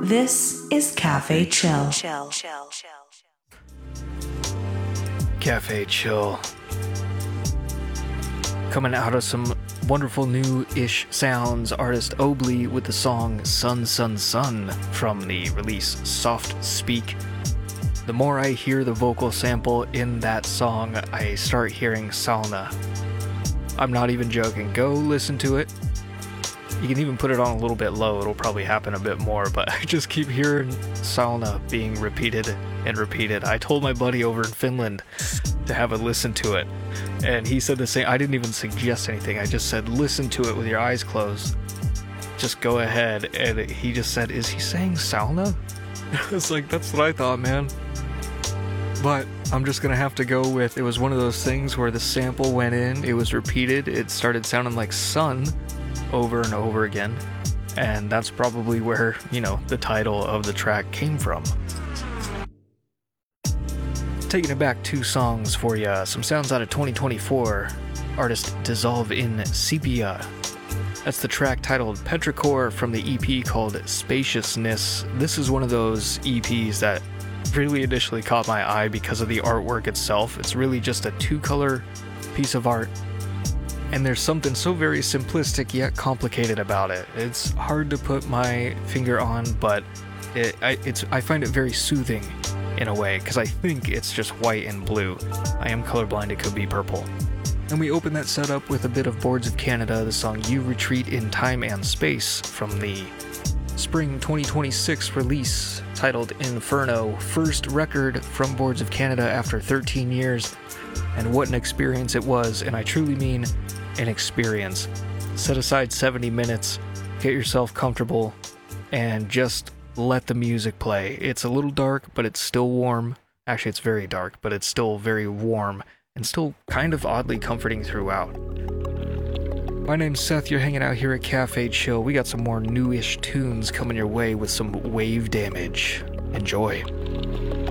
This is Cafe Chill. Cafe Chill. Coming out of some wonderful new-ish sounds, artist Obli with the song Sun Sun Sun from the release Soft Speak. The more I hear the vocal sample in that song, I start hearing Sauna. I'm not even joking. Go listen to it. You can even put it on a little bit low. It'll probably happen a bit more, but I just keep hearing Sauna being repeated and repeated. I told my buddy over in Finland to have a listen to it, and he said the same. I didn't even suggest anything. I just said, listen to it with your eyes closed. Just go ahead. And he just said, is he saying sauna? It's like, that's what I thought, man. But I'm just gonna have to go with, it was one of those things where the sample went in, it was repeated, it started sounding like sun over and over again, and that's probably where, the title of the track came from. Taking it back 2 songs for you, some sounds out of 2024, artist Dissolve in Sepia. That's the track titled Petrichor from the EP called Spaciousness. This is one of those EPs that really initially caught my eye because of the artwork itself. It's really just a 2-color piece of art, and there's something so very simplistic yet complicated about it. It's hard to put my finger on, but I find it very soothing in a way, because I think it's just white and blue. I am colorblind, it could be purple. And we open that set up with a bit of Boards of Canada, the song You Retreat in Time and Space from the Spring 2026 release titled Inferno, first record from Boards of Canada after 13 years, and what an experience it was, and I truly mean an experience. Set aside 70 minutes, get yourself comfortable, and just let the music play. It's a little dark, but it's still warm. Actually, it's very dark, but it's still very warm, and still kind of oddly comforting throughout. My name's Seth, you're hanging out here at Cafe Chill. We got some more newish tunes coming your way with some wave damage. Enjoy.